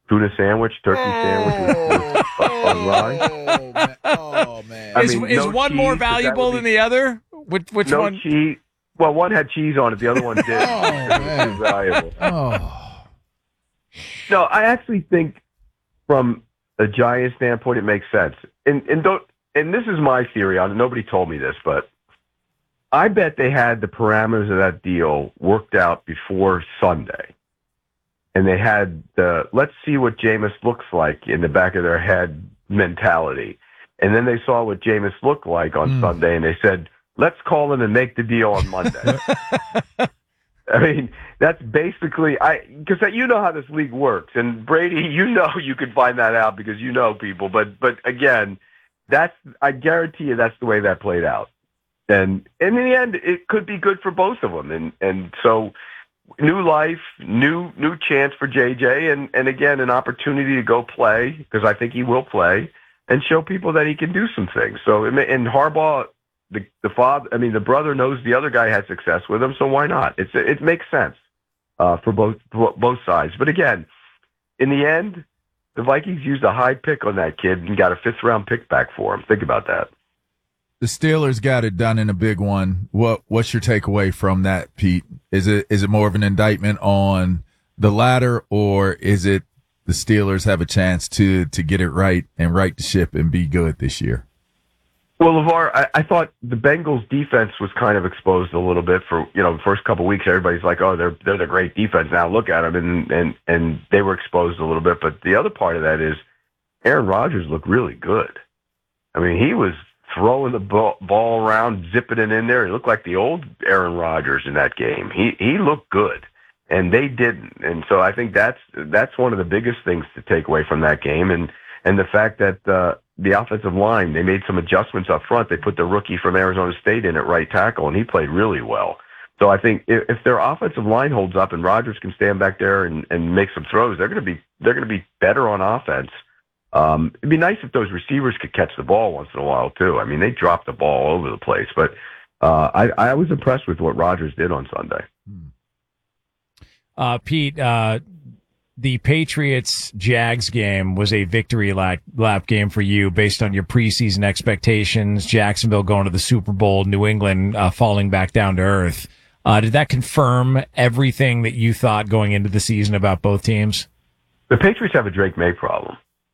tuna sandwich, turkey sandwich on rye. Oh man! I Is mean, is no one more cheese, 'cause that valuable would than be- the other? Which no one? cheese. Well, one had cheese on it, the other one didn't. Oh It man! was valuable. Oh, No, I actually think from a Giants standpoint, it makes sense. And this is my theory on it. Nobody told me this, but I bet they had the parameters of that deal worked out before Sunday. And they had the let's see what Jameis looks like in the back of their head mentality. And then they saw what Jameis looked like on Sunday, and they said, let's call him and make the deal on Monday. I mean, that's basically because you know how this league works, and Brady, you could find that out because you know people. But again, I guarantee you that's the way that played out. And in the end, it could be good for both of them. And so, new life, new chance for JJ, and again, an opportunity to go play because I think he will play and show people that he can do some things. So, and Harbaugh. The brother knows the other guy had success with him, so why not? It makes sense for both sides. But again, in the end, the Vikings used a high pick on that kid and got a 5th-round pick back for him. Think about that. The Steelers got it done in a big one. What's your takeaway from that, Pete? Is it more of an indictment on the latter, or is it the Steelers have a chance to get it right and right the ship and be good this year? Well, LeVar, I thought the Bengals' defense was kind of exposed a little bit for the first couple of weeks. Everybody's like, "Oh, they're the great defense now. Look at them," and they were exposed a little bit. But the other part of that is Aaron Rodgers looked really good. I mean, he was throwing the ball around, zipping it in there. He looked like the old Aaron Rodgers in that game. He looked good, and they didn't. And so I think that's one of the biggest things to take away from that game, and the fact that the offensive line, they made some adjustments up front. They put the rookie from Arizona State in at right tackle, and he played really well. So I think if their offensive line holds up and Rodgers can stand back there and make some throws, they're going to be better on offense. It'd be nice if those receivers could catch the ball once in a while too. I mean, they dropped the ball all over the place, but I was impressed with what Rodgers did on Sunday. Pete, the Patriots-Jags game was a victory lap game for you based on your preseason expectations. Jacksonville going to the Super Bowl, New England falling back down to earth. Did that confirm everything that you thought going into the season about both teams? The Patriots have a Drake May problem.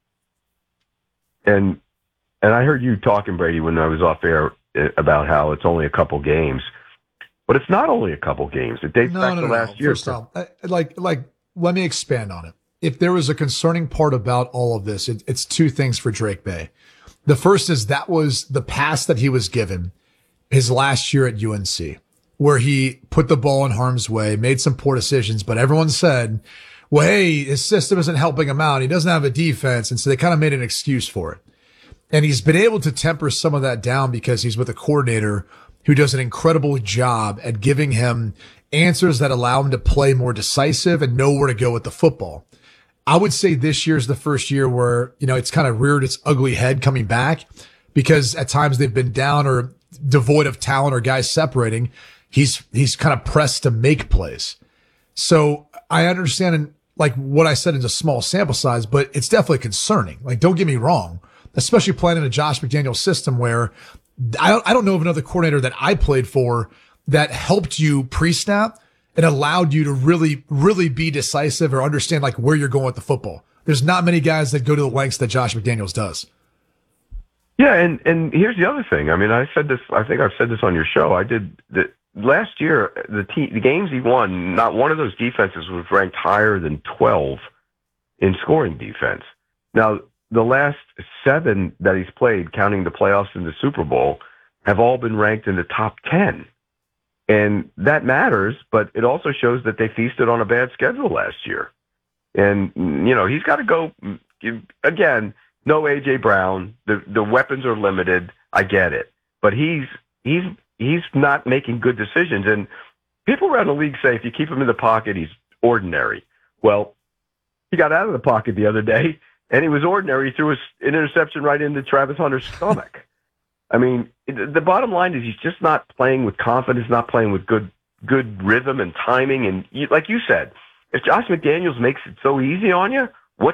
And I heard you talking, Brady, when I was off air about how it's only a couple games. But it's not only a couple games. It dates back to last year. First off, let me expand on it. If there was a concerning part about all of this, it's two things for Drake May. The first is that was the pass that he was given his last year at UNC, where he put the ball in harm's way, made some poor decisions, but everyone said, well, hey, his system isn't helping him out. He doesn't have a defense. And so they kind of made an excuse for it. And he's been able to temper some of that down because he's with a coordinator who does an incredible job at giving him answers that allow him to play more decisive and know where to go with the football. I would say this year's the first year where, it's kind of reared its ugly head coming back because at times they've been down or devoid of talent or guys separating. He's kind of pressed to make plays. So I understand what I said is a small sample size, but it's definitely concerning. Don't get me wrong, especially playing in a Josh McDaniels system where I don't know of another coordinator that I played for that helped you pre-snap and allowed you to really, really be decisive or understand where you're going with the football. There's not many guys that go to the lengths that Josh McDaniels does. Yeah, and here's the other thing. I mean, I said this. I think I've said this on your show. I did last year. The games he won, not one of those defenses was ranked higher than 12 in scoring defense. Now, the last 7 that he's played, counting the playoffs and the Super Bowl, have all been ranked in the top 10. And that matters, but it also shows that they feasted on a bad schedule last year. And, he's got to go, again, no A.J. Brown. The weapons are limited. I get it. But he's not making good decisions. And people around the league say if you keep him in the pocket, he's ordinary. Well, he got out of the pocket the other day, and he was ordinary. He threw an interception right into Travis Hunter's stomach. I mean, the bottom line is he's just not playing with confidence, not playing with good rhythm and timing. And like you said, if Josh McDaniels makes it so easy on you,